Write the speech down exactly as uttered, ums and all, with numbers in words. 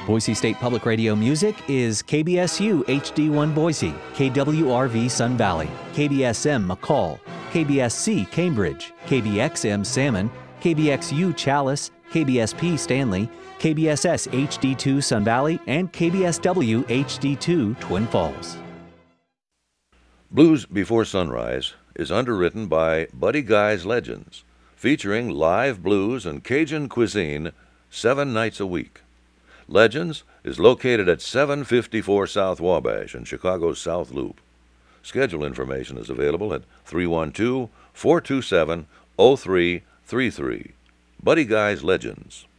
Boise State Public Radio music is K B S U H D one Boise, K W R V Sun Valley, K B S M McCall, K B S C Cambridge, K B X M Salmon, K B X U Chalice, K B S P Stanley, K B S S H D two Sun Valley, and K B S W H D two Twin Falls. Blues Before Sunrise is underwritten by Buddy Guy's Legends, featuring live blues and Cajun cuisine seven nights a week. Legends is located at seven fifty-four South Wabash in Chicago's South Loop. Schedule information is available at three one two, four two seven, zero three three three. Buddy Guy's Legends.